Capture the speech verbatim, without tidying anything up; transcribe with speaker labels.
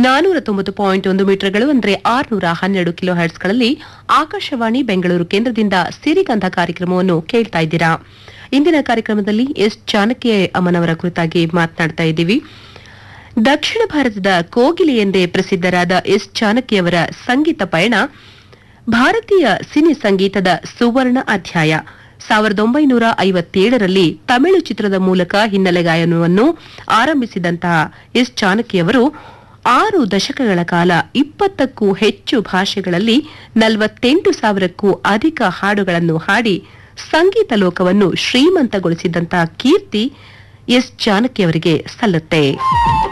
Speaker 1: ನಾನೂರ ತೊಂಬತ್ತು ಪಾಯಿಂಟ್ ಒಂದು ಮೀಟರ್ಗಳು ಅಂದರೆ ಆರುನೂರ ಹನ್ನೆರಡು ಕಿಲೋ ಹರ್ಟ್ಸ್ಗಳಲ್ಲಿ ಆಕಾಶವಾಣಿ ಬೆಂಗಳೂರು ಕೇಂದ್ರದಿಂದ ಸಿರಿಗಂಧ ಕಾರ್ಯಕ್ರಮವನ್ನು ಕೇಳ್ತಾ ಇದ್ದೀರಾ. ಇಂದಿನ ಕಾರ್ಯಕ್ರಮದಲ್ಲಿ ಎಸ್ ಚಾಣಕ್ಯ ಅಮ್ಮನವರ ಕುರಿತಾಗಿ ಮಾತನಾಡ್ತಾ ಇದ್ದೀವಿ. ದಕ್ಷಿಣ ಭಾರತದ ಕೋಗಿಲೆ ಎಂದೇ ಪ್ರಸಿದ್ಧರಾದ ಎಸ್ ಚಾಣಕ್ಯವರ ಸಂಗೀತ ಪಯಣ ಭಾರತೀಯ ಸಿನಿ ಸಂಗೀತದ ಸುವರ್ಣ ಅಧ್ಯಾಯ. ಸಾವಿರದ ಒಂಬೈನೂರ ಐವತ್ತೇಳರಲ್ಲಿ ತಮಿಳು ಚಿತ್ರದ ಮೂಲಕ ಹಿನ್ನೆಲೆ ಗಾಯನವನ್ನು ಆರಂಭಿಸಿದಂತಹ ಎಸ್ ಚಾಣಕ್ಯವರು ಆರು ದಶಕಗಳ ಕಾಲ ಇಪ್ಪತ್ತಕ್ಕೂ ಹೆಚ್ಚು ಭಾಷೆಗಳಲ್ಲಿ ನಲವತ್ತೆಂಟು ಸಾವಿರಕ್ಕೂ ಅಧಿಕ ಹಾಡುಗಳನ್ನು ಹಾಡಿ ಸಂಗೀತ ಲೋಕವನ್ನು ಶ್ರೀಮಂತಗೊಳಿಸಿದಂತಹ ಕೀರ್ತಿ ಎಸ್ ಚಾಣಕ್ಯವರಿಗೆ ಸಲ್ಲುತ್ತೆ.